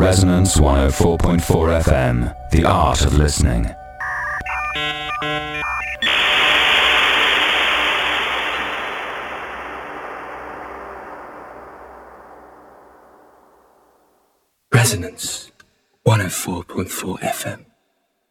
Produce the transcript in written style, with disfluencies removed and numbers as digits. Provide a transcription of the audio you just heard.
Resonance 104.4 FM, the art of listening. Resonance 104.4 FM.